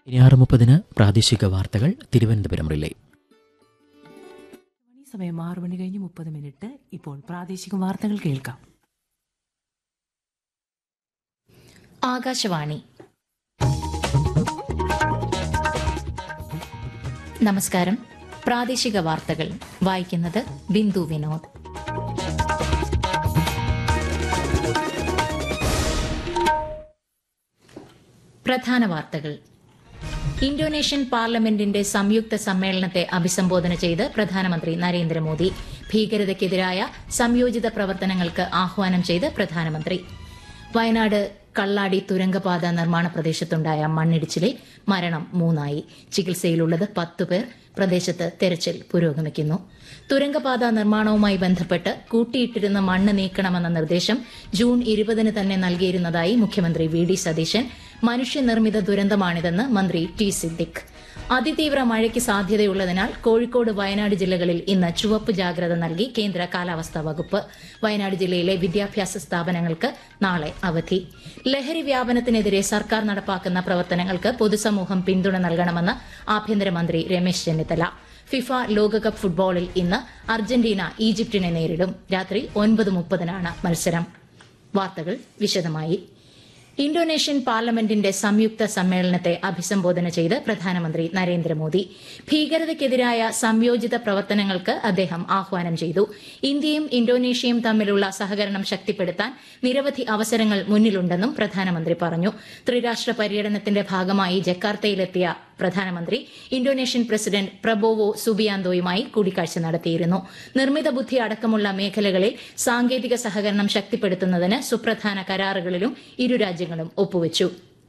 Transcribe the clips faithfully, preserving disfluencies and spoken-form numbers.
ഇനി ആറ് മുപ്പതിന് പ്രാദേശിക വാർത്തകൾ തിരുവനന്തപുരം റിലേ. സമയം ആറു മണി കഴിഞ്ഞ് മുപ്പത് മിനിറ്റ്. ഇപ്പോൾ പ്രാദേശിക വാർത്തകൾ കേൾക്കാം. ആകാശവാണി. നമസ്കാരം. പ്രാദേശിക വാർത്തകൾ വായിക്കുന്നത് ബിന്ദു വിനോദ്. പ്രധാന വാർത്തകൾ. ഇന്തോനേഷ്യൻ പാർലമെന്റിന്റെ സംയുക്ത സമ്മേളനത്തെ അഭിസംബോധന ചെയ്ത് പ്രധാനമന്ത്രി നരേന്ദ്രമോദി. ഭീകരതയ്ക്കെതിരായ സംയോജിത പ്രവർത്തനങ്ങൾക്ക് ആഹ്വാനം ചെയ്ത് പ്രധാനമന്ത്രി. വയനാട് കള്ളാടി തുരങ്കപാത നിർമ്മാണ പ്രദേശത്തുണ്ടായ മണ്ണിടിച്ചിലിൽ മരണം മൂന്നായി. ചികിത്സയിലുള്ളത് പത്തുപേർ. പ്രദേശത്ത് തെരച്ചിൽ പുരോഗമിക്കുന്നു. തുരങ്കപാത നിർമ്മാണവുമായി ബന്ധപ്പെട്ട് കൂട്ടിയിട്ടിരുന്ന മണ്ണ് നീക്കണമെന്ന നിർദ്ദേശം ജൂൺ ഇരുപതിന് തന്നെ നൽകിയിരുന്നതായി മുഖ്യമന്ത്രി വി ഡി സതീശൻ. മനുഷ്യനിർമ്മിത ദുരന്തമാണിതെന്ന് മന്ത്രി ടി സിദ്ദിഖ്. അതിതീവ്ര മഴയ്ക്ക് സാധ്യതയുള്ളതിനാൽ കോഴിക്കോട് വയനാട് ജില്ലകളിൽ ഇന്ന് ചുവപ്പ് ജാഗ്രത നൽകി കേന്ദ്ര കാലാവസ്ഥാ വകുപ്പ്. വയനാട് ജില്ലയിലെ വിദ്യാഭ്യാസ സ്ഥാപനങ്ങൾക്ക് നാളെ അവധി. ലഹരി വ്യാപനത്തിനെതിരെ സർക്കാർ നടപ്പാക്കുന്ന പ്രവർത്തനങ്ങൾക്ക് പൊതുസമൂഹം പിന്തുണ നൽകണമെന്ന് ആഭ്യന്തരമന്ത്രി രമേശ് ചെന്നിത്തല. ഫിഫ ലോകകപ്പ് ഫുട്ബോളിൽ ഇന്ന് അർജന്റീന ഈജിപ്തിനെ നേരിടും. രാത്രി ഒൻപത് മുപ്പതിനാണ് മത്സരം. വാർത്തകൾ വിശദമായി. ഇന്തോനേഷ്യൻ പാർലമെന്റിന്റെ സംയുക്ത സമ്മേളനത്തെ അഭിസംബോധന ചെയ്ത് പ്രധാനമന്ത്രി നരേന്ദ്രമോദി. ഭീകരതയ്ക്കെതിരായ സംയോജിത പ്രവർത്തനങ്ങൾക്ക് അദ്ദേഹം ആഹ്വാനം ചെയ്തു. ഇന്ത്യയും ഇന്തോനേഷ്യയും തമ്മിലുള്ള സഹകരണം ശക്തിപ്പെടുത്താൻ നിരവധി അവസരങ്ങൾ മുന്നിലുണ്ടെന്നും പ്രധാനമന്ത്രി പറഞ്ഞു. ത്രിരാഷ്ട്ര പര്യടനത്തിന്റെ ഭാഗമായി ജക്കാർത്തയിലെത്തിയ പ്രധാനമന്ത്രി ഇന്തോനേഷ്യൻ പ്രസിഡന്റ് പ്രബോവോ സുബിയാന്തോയുമായി കൂടിക്കാഴ്ച നടത്തിയിരുന്നു. നിർമ്മിത ബുദ്ധി അടക്കമുള്ള മേഖലകളിൽ സാങ്കേതിക സഹകരണം ശക്തിപ്പെടുത്തുന്നതിന് സുപ്രധാന കരാറുകളിലും ഇരു രാജ്യങ്ങളും ഒപ്പുവച്ചു.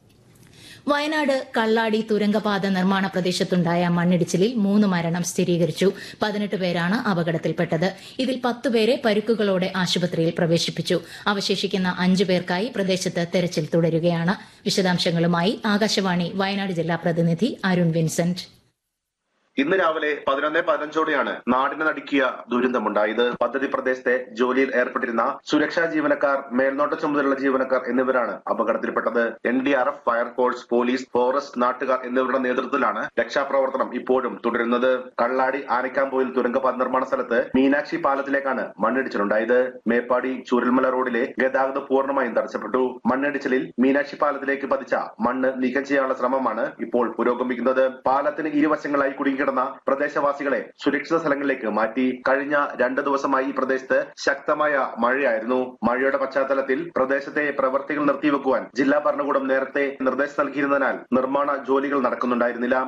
വയനാട് കള്ളാടി തുരങ്കപാത നിർമ്മാണ പ്രദേശത്തുണ്ടായ മണ്ണിടിച്ചിലിൽ മൂന്ന് മരണം സ്ഥിരീകരിച്ചു. പതിനെട്ട് പേരാണ് അപകടത്തിൽപ്പെട്ടത്. ഇതിൽ പത്തുപേരെ പരുക്കുകളോടെ ആശുപത്രിയിൽ പ്രവേശിപ്പിച്ചു. അവശേഷിക്കുന്ന അഞ്ചു പേർക്കായി പ്രദേശത്ത് തെരച്ചിൽ തുടരുകയാണ്. വിശദാംശങ്ങളുമായി ആകാശവാണി വയനാട് ജില്ലാ പ്രതിനിധി അരുൺ വിൻസെന്റ്. ഇന്ന് രാവിലെ പതിനൊന്ന് പതിനഞ്ചോടെയാണ് നാടിനെ നടുക്കിയ ദുരന്തമുണ്ടായത്. പദ്ധതി പ്രദേശത്തെ ജോലിയിൽ ഏർപ്പെട്ടിരുന്ന സുരക്ഷാ ജീവനക്കാർ, മേൽനോട്ട ചുമതലയുള്ള ജീവനക്കാർ എന്നിവരാണ് അപകടത്തിൽപ്പെട്ടത്. N D R F, fire force, police, forest, നാട്ടുകാർ എന്നിവരുടെ നേതൃത്വത്തിലാണ് രക്ഷാപ്രവർത്തനം ഇപ്പോഴും തുടരുന്നത്. കള്ളാടി ആനക്കാംപോയിൽ തുരങ്കപാത നിർമ്മാണ സ്ഥലത്ത് മീനാക്ഷി പാലത്തിലേക്കാണ് മണ്ണിടിച്ചിലുണ്ടായത്. മേപ്പാടി ചൂരൽമല റോഡിലെ ഗതാഗതം പൂർണ്ണമായും തടസ്സപ്പെട്ടു. മണ്ണിടിച്ചിലിൽ മീനാക്ഷി പാലത്തിലേക്ക് പതിച്ച മണ്ണ് നീക്കം ചെയ്യാനുള്ള ശ്രമമാണ് ഇപ്പോൾ പുരോഗമിക്കുന്നത്. പാലത്തിന് ഇരുവശങ്ങളായി കുടുങ്ങി പ്രദേശവാസികളെ സുരക്ഷിത സ്ഥലങ്ങളിലേക്ക് മാറ്റി. കഴിഞ്ഞ രണ്ടു ദിവസമായി ഈ പ്രദേശത്ത് ശക്തമായ മഴയായിരുന്നു. മഴയുടെ പശ്ചാത്തലത്തിൽ പ്രദേശത്തെ പ്രവർത്തികൾ നിർത്തിവെക്കുവാൻ ജില്ലാ ഭരണകൂടം നേരത്തെ നിർദ്ദേശം നൽകിയിരുന്നതിനാൽ നിർമ്മാണ ജോലികൾ നടക്കുന്നുണ്ടായിരുന്നില്ല.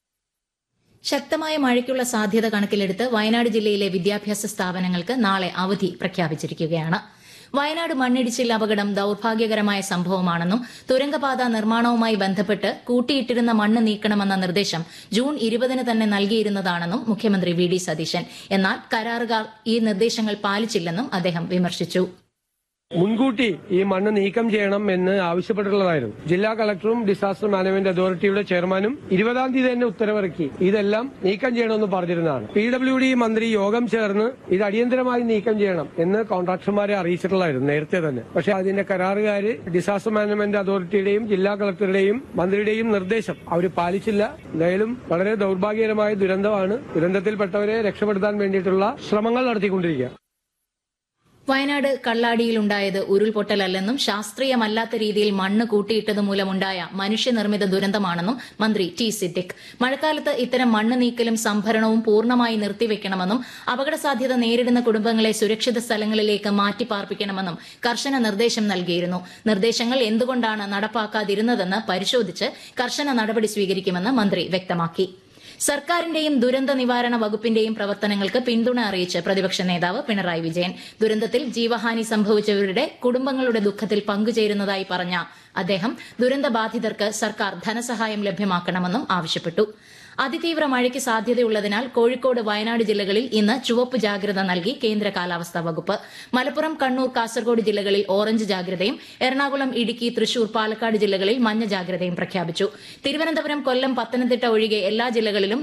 ശക്തമായ മഴയ്ക്കുള്ള സാധ്യത കണക്കിലെടുത്ത് വയനാട് ജില്ലയിലെ വിദ്യാഭ്യാസ സ്ഥാപനങ്ങൾക്ക് നാളെ അവധി പ്രഖ്യാപിച്ചിരിക്കുകയാണ്. വയനാട് മണ്ണിടിച്ചിൽ അപകടം ദൌർഭാഗ്യകരമായ സംഭവമാണെന്നും തുരങ്കപാത നിർമ്മാണവുമായി ബന്ധപ്പെട്ട് കൂട്ടിയിട്ടിരുന്ന മണ്ണ് നീക്കണമെന്ന നിർദ്ദേശം ജൂൺ ഇരുപതിന് തന്നെ നൽകിയിരുന്നതാണെന്നും മുഖ്യമന്ത്രി വി ഡി സതീശൻ. എന്നാൽ കരാറുകാർ ഈ നിർദ്ദേശങ്ങൾ പാലിച്ചില്ലെന്നും അദ്ദേഹം വിമർശിച്ചു. മുൻകൂട്ടി ഈ മണ്ണ് നീക്കം ചെയ്യണം എന്ന് ആവശ്യപ്പെട്ടിട്ടുള്ളതായിരുന്നു. ജില്ലാ കളക്ടറും ഡിസാസ്റ്റർ മാനേജ്മെന്റ് അതോറിറ്റിയുടെ ചെയർമാനും ഇരുപതാം തീയതി തന്നെ ഉത്തരവിറക്കി ഇതെല്ലാം നീക്കം ചെയ്യണമെന്ന് പറഞ്ഞിരുന്നതാണ്. പി ഡബ്ല്യു ഡി മന്ത്രി യോഗം ചേർന്ന് ഇത് അടിയന്തരമായി നീക്കം ചെയ്യണം എന്ന് കോൺട്രാക്ടർമാരെ അറിയിച്ചിട്ടുള്ളതായിരുന്നു നേരത്തെ തന്നെ. പക്ഷെ അതിന്റെ കരാറുകാര് ഡിസാസ്റ്റർ മാനേജ്മെന്റ് അതോറിറ്റിയുടെയും ജില്ലാ കളക്ടറുടെയും മന്ത്രിയുടെയും നിർദ്ദേശം അവർ പാലിച്ചില്ല. എന്തായാലും വളരെ ദൌർഭാഗ്യകരമായ ദുരന്തമാണ്. ദുരന്തത്തിൽപ്പെട്ടവരെ രക്ഷപ്പെടുത്താൻ വേണ്ടിയിട്ടുള്ള ശ്രമങ്ങൾ നടത്തിക്കൊണ്ടിരിക്കുക. വയനാട് കള്ളാടിയിലുണ്ടായത് ഉരുൾപൊട്ടലല്ലെന്നും ശാസ്ത്രീയമല്ലാത്ത രീതിയിൽ മണ്ണ് കൂട്ടിയിട്ടത് മൂലമുണ്ടായ മനുഷ്യനിർമ്മിത ദുരന്തമാണെന്നും മന്ത്രി ടി സിദ്ദിഖ്. മഴക്കാലത്ത് ഇത്തരം മണ്ണ് നീക്കലും സംഭരണവും പൂർണ്ണമായി നിർത്തിവെക്കണമെന്നും അപകട സാധ്യത നേരിടുന്ന കുടുംബങ്ങളെ സുരക്ഷിത സ്ഥലങ്ങളിലേക്ക് മാറ്റിപ്പാർപ്പിക്കണമെന്നും കർശന നിർദ്ദേശം നൽകിയിരുന്നു. നിർദ്ദേശങ്ങൾ എന്തുകൊണ്ടാണ് നടപ്പാക്കാതിരുന്നതെന്ന് പരിശോധിച്ച് കർശന നടപടി സ്വീകരിക്കുമെന്ന് മന്ത്രി വ്യക്തമാക്കി. സർക്കാരിന്റെയും ദുരന്ത നിവാരണ വകുപ്പിന്റെയും പ്രവർത്തനങ്ങൾക്ക് പിന്തുണ അറിയിച്ച് പ്രതിപക്ഷ നേതാവ് പിണറായി വിജയൻ. ദുരന്തത്തിൽ ജീവഹാനി സംഭവിച്ചവരുടെ കുടുംബങ്ങളുടെ ദുഃഖത്തിൽ പങ്കുചേരുന്നതായി പറഞ്ഞ അദ്ദേഹം ദുരന്തബാധിതർക്ക് സർക്കാർ ധനസഹായം ലഭ്യമാക്കണമെന്നും ആവശ്യപ്പെട്ടു. അതിതീവ്ര മഴയ്ക്ക് സാധ്യതയുള്ളതിനാൽ കോഴിക്കോട് വയനാട് ജില്ലകളിൽ ഇന്ന് ചുവപ്പ് ജാഗ്രത നൽകി കേന്ദ്ര കാലാവസ്ഥാ വകുപ്പ്. മലപ്പുറം, കണ്ണൂർ, കാസർഗോഡ് ജില്ലകളിൽ ഓറഞ്ച് ജാഗ്രതയും എറണാകുളം, ഇടുക്കി, തൃശൂർ, പാലക്കാട് ജില്ലകളിൽ മഞ്ഞ ജാഗ്രതയും പ്രഖ്യാപിച്ചു. തിരുവനന്തപുരം, കൊല്ലം, പത്തനംതിട്ട ഒഴികെ എല്ലാ ജില്ലകളിലും